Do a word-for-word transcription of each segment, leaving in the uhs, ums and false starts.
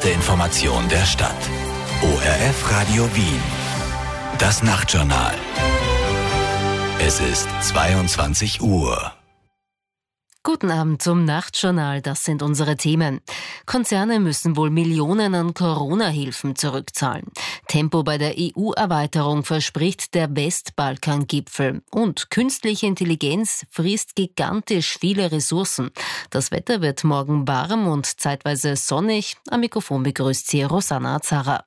erste Information der Stadt. O R F Radio Wien. Das Nachtjournal. Es ist zweiundzwanzig Uhr. Guten Abend zum Nachtjournal, das sind unsere Themen. Konzerne müssen wohl Millionen an Corona-Hilfen zurückzahlen. Tempo bei der E U-Erweiterung verspricht der Westbalkan-Gipfel. Und künstliche Intelligenz frisst gigantisch viele Ressourcen. Das Wetter wird morgen warm und zeitweise sonnig. Am Mikrofon begrüßt sie Rosanna Azara.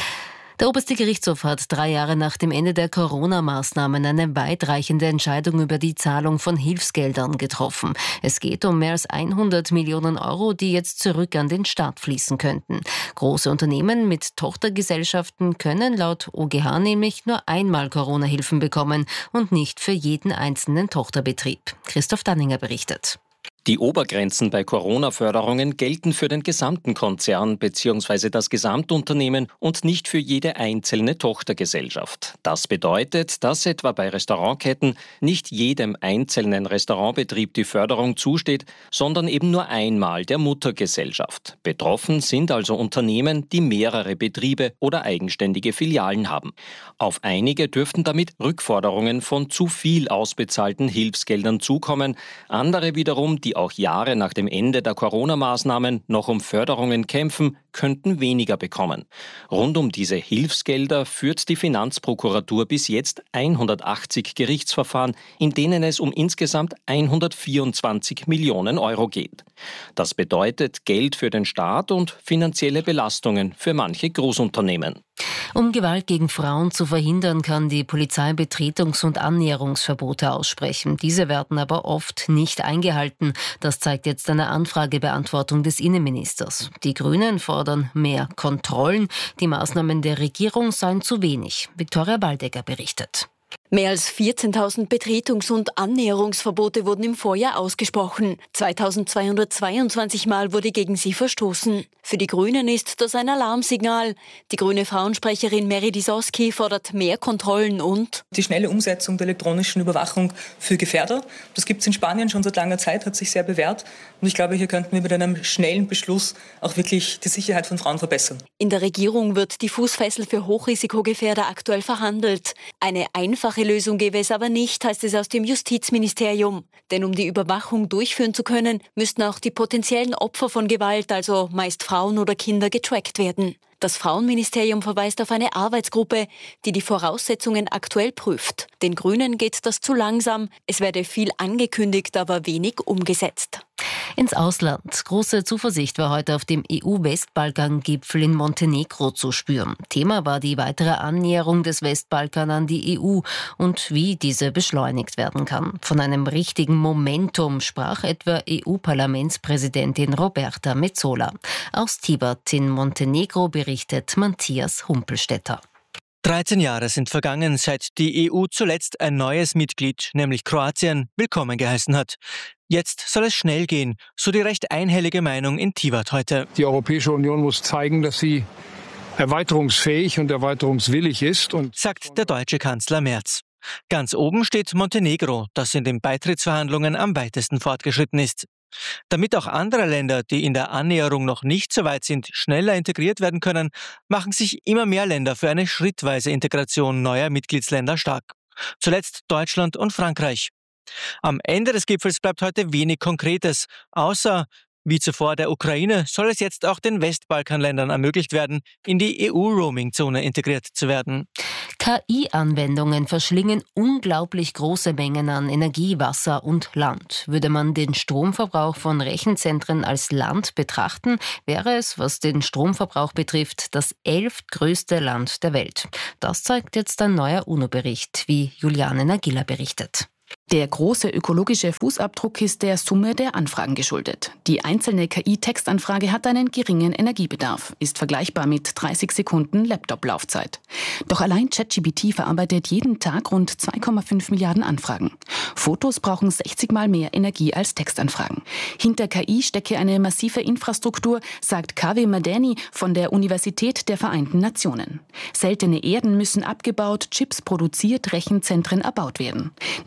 Der oberste Gerichtshof hat drei Jahre nach dem Ende der Corona-Maßnahmen eine weitreichende Entscheidung über die Zahlung von Hilfsgeldern getroffen. Es geht um mehr als hundert Millionen Euro, die jetzt zurück an den Staat fließen könnten. Große Unternehmen mit Tochtergesellschaften können laut O G H nämlich nur einmal Corona-Hilfen bekommen und nicht für jeden einzelnen Tochterbetrieb. Christoph Danninger berichtet. Die Obergrenzen bei Corona-Förderungen gelten für den gesamten Konzern bzw. das Gesamtunternehmen und nicht für jede einzelne Tochtergesellschaft. Das bedeutet, dass etwa bei Restaurantketten nicht jedem einzelnen Restaurantbetrieb die Förderung zusteht, sondern eben nur einmal der Muttergesellschaft. Betroffen sind also Unternehmen, die mehrere Betriebe oder eigenständige Filialen haben. Auf einige dürften damit Rückforderungen von zu viel ausbezahlten Hilfsgeldern zukommen, andere wiederum, die auch Jahre nach dem Ende der Corona-Maßnahmen noch um Förderungen kämpfen, könnten weniger bekommen. Rund um diese Hilfsgelder führt die Finanzprokuratur bis jetzt hundertachtzig Gerichtsverfahren, in denen es um insgesamt hundertvierundzwanzig Millionen Euro geht. Das bedeutet Geld für den Staat und finanzielle Belastungen für manche Großunternehmen. Um Gewalt gegen Frauen zu verhindern, kann die Polizei Betretungs- und Annäherungsverbote aussprechen. Diese werden aber oft nicht eingehalten. Das zeigt jetzt eine Anfragebeantwortung des Innenministers. Die Grünen fordern mehr Kontrollen. Die Maßnahmen der Regierung seien zu wenig. Viktoria Baldecker berichtet. Mehr als vierzehntausend Betretungs- und Annäherungsverbote wurden im Vorjahr ausgesprochen. zweitausendzweihundertzweiundzwanzig Mal wurde gegen sie verstoßen. Für die Grünen ist das ein Alarmsignal. Die grüne Frauensprecherin Mary Disoski fordert mehr Kontrollen und die schnelle Umsetzung der elektronischen Überwachung für Gefährder. Das gibt es in Spanien schon seit langer Zeit, hat sich sehr bewährt. Und ich glaube, hier könnten wir mit einem schnellen Beschluss auch wirklich die Sicherheit von Frauen verbessern. In der Regierung wird die Fußfessel für Hochrisikogefährder aktuell verhandelt. Eine einfache Lösung gäbe es aber nicht, heißt es aus dem Justizministerium. Denn um die Überwachung durchführen zu können, müssten auch die potenziellen Opfer von Gewalt, also meist Frauen oder Kinder, getrackt werden. Das Frauenministerium verweist auf eine Arbeitsgruppe, die die Voraussetzungen aktuell prüft. Den Grünen geht das zu langsam. Es werde viel angekündigt, aber wenig umgesetzt. Ins Ausland. Große Zuversicht war heute auf dem E U-Westbalkan-Gipfel in Montenegro zu spüren. Thema war die weitere Annäherung des Westbalkan an die E U und wie diese beschleunigt werden kann. Von einem richtigen Momentum sprach etwa E U-Parlamentspräsidentin Roberta Metsola. Aus Tivat in Montenegro berichtet Matthias Humpelstädter. dreizehn Jahre sind vergangen, seit die E U zuletzt ein neues Mitglied, nämlich Kroatien, willkommen geheißen hat. Jetzt soll es schnell gehen, so die recht einhellige Meinung in Tivat heute. Die Europäische Union muss zeigen, dass sie erweiterungsfähig und erweiterungswillig ist, und sagt der deutsche Kanzler Merz. Ganz oben steht Montenegro, das in den Beitrittsverhandlungen am weitesten fortgeschritten ist. Damit auch andere Länder, die in der Annäherung noch nicht so weit sind, schneller integriert werden können, machen sich immer mehr Länder für eine schrittweise Integration neuer Mitgliedsländer stark. Zuletzt Deutschland und Frankreich. Am Ende des Gipfels bleibt heute wenig Konkretes, außer, wie zuvor der Ukraine, soll es jetzt auch den Westbalkanländern ermöglicht werden, in die E U-Roaming-Zone integriert zu werden. K I-Anwendungen verschlingen unglaublich große Mengen an Energie, Wasser und Land. Würde man den Stromverbrauch von Rechenzentren als Land betrachten, wäre es, was den Stromverbrauch betrifft, das elftgrößte Land der Welt. Das zeigt jetzt ein neuer UNO-Bericht, wie Juliane Nagila berichtet. Der große ökologische Fußabdruck ist der Summe der Anfragen geschuldet. Die einzelne K I-Textanfrage hat einen geringen Energiebedarf, ist vergleichbar mit dreißig Sekunden Laptop-Laufzeit. Doch allein ChatGPT verarbeitet jeden Tag rund zwei Komma fünf Milliarden Anfragen. Fotos brauchen sechzig Mal mehr Energie als Textanfragen. Hinter K I stecke eine massive Infrastruktur, sagt Kaveh Madani von der Universität der Vereinten Nationen. Seltene Erden müssen abgebaut, Chips produziert, Rechenzentren erbaut werden. Neben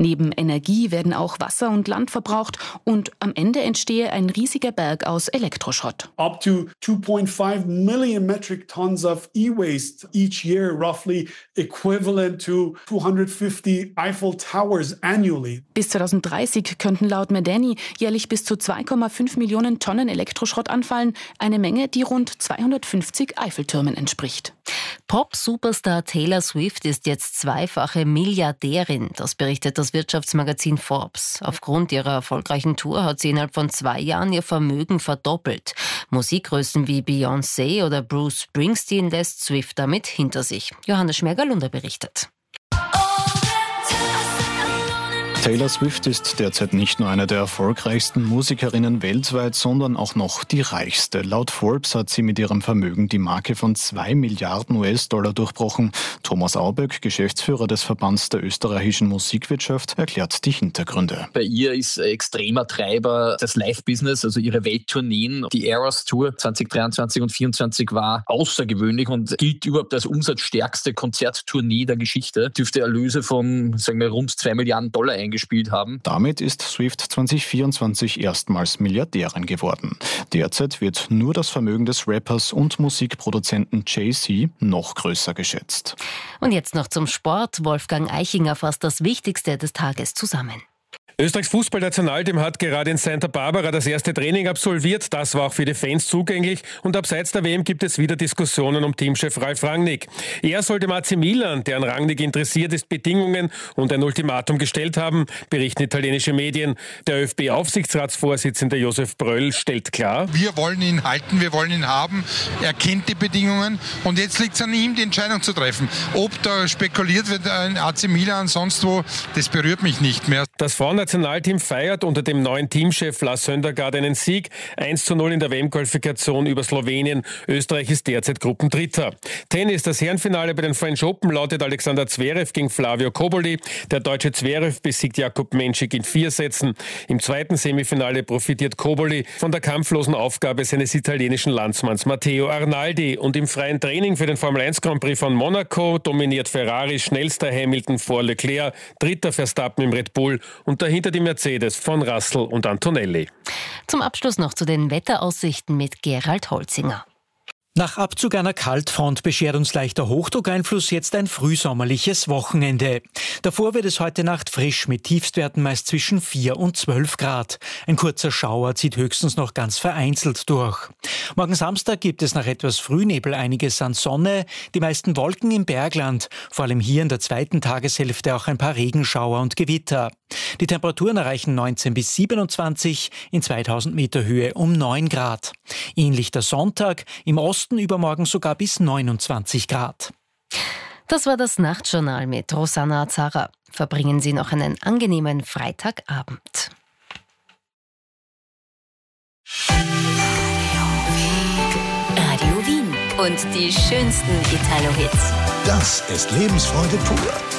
Energie werden auch Wasser und Land verbraucht und am Ende entstehe ein riesiger Berg aus Elektroschrott. Up to two point five million metric tons of e-waste each year, roughly equivalent to two hundred fifty Eiffel Towers annually. Bis zwanzig dreißig könnten laut Medeni jährlich bis zu zwei Komma fünf Millionen Tonnen Elektroschrott anfallen, eine Menge, die rund zweihundertfünfzig Eiffeltürmen entspricht. Pop-Superstar Taylor Swift ist jetzt zweifache Milliardärin, das berichtet das Wirtschaftsmagazin Forbes. Aufgrund ihrer erfolgreichen Tour hat sie innerhalb von zwei Jahren ihr Vermögen verdoppelt. Musikgrößen wie Beyoncé oder Bruce Springsteen lässt Swift damit hinter sich. Johannes Schmerger-Lunder berichtet. Taylor Swift ist derzeit nicht nur eine der erfolgreichsten Musikerinnen weltweit, sondern auch noch die reichste. Laut Forbes hat sie mit ihrem Vermögen die Marke von zwei Milliarden U S-Dollar durchbrochen. Thomas Auböck, Geschäftsführer des Verbands der österreichischen Musikwirtschaft, erklärt die Hintergründe. Bei ihr ist extremer Treiber das Live-Business, also ihre Welttourneen. Die Eras Tour zwanzig dreiundzwanzig und vierundzwanzig war außergewöhnlich und gilt überhaupt als umsatzstärkste Konzerttournee der Geschichte. Dürfte Erlöse von, sagen wir, rund zwei Milliarden Dollar eingespielt haben. Damit ist Swift zwanzig vierundzwanzig erstmals Milliardärin geworden. Derzeit wird nur das Vermögen des Rappers und Musikproduzenten Jay-Z noch größer geschätzt. Und jetzt noch zum Sport. Wolfgang Eichinger fasst das Wichtigste des Tages zusammen. Österreichs Fußballnationalteam hat gerade in Santa Barbara das erste Training absolviert. Das war auch für die Fans zugänglich. Und abseits der W M gibt es wieder Diskussionen um Teamchef Ralf Rangnick. Er soll dem A C Milan, der an Rangnick interessiert ist, Bedingungen und ein Ultimatum gestellt haben, berichten italienische Medien. Der ÖFB-Aufsichtsratsvorsitzende Josef Bröll stellt klar: Wir wollen ihn halten, wir wollen ihn haben. Er kennt die Bedingungen und jetzt liegt es an ihm, die Entscheidung zu treffen. Ob da spekuliert wird, ein A C Milan, sonst wo, das berührt mich nicht mehr. Das Frauennationalteam feiert unter dem neuen Teamchef Lars Søndergaard einen Sieg. eins zu null in der W M-Qualifikation über Slowenien. Österreich ist derzeit Gruppendritter. Tennis, das Herrenfinale bei den French Open lautet Alexander Zverev gegen Flavio Cobolli. Der deutsche Zverev besiegt Jakub Menschik in vier Sätzen. Im zweiten Semifinale profitiert Cobolli von der kampflosen Aufgabe seines italienischen Landsmanns Matteo Arnaldi. Und im freien Training für den Formel eins Grand Prix von Monaco dominiert Ferrari, schnellster Hamilton vor Leclerc, dritter Verstappen im Red Bull und dahinter die Mercedes von Russell und Antonelli. Zum Abschluss noch zu den Wetteraussichten mit Gerald Holzinger. Nach Abzug einer Kaltfront beschert uns leichter Hochdruckeinfluss jetzt ein frühsommerliches Wochenende. Davor wird es heute Nacht frisch mit Tiefstwerten meist zwischen vier und zwölf Grad. Ein kurzer Schauer zieht höchstens noch ganz vereinzelt durch. Morgen Samstag gibt es nach etwas Frühnebel einiges an Sonne, die meisten Wolken im Bergland, vor allem hier in der zweiten Tageshälfte auch ein paar Regenschauer und Gewitter. Die Temperaturen erreichen neunzehn bis siebenundzwanzig, in zweitausend Meter Höhe um neun Grad. Ähnlich der Sonntag, im Osten übermorgen sogar bis neunundzwanzig Grad. Das war das Nachtjournal mit Rosanna Azara. Verbringen Sie noch einen angenehmen Freitagabend. Radio Wien und die schönsten Italo-Hits. Das ist Lebensfreude pur.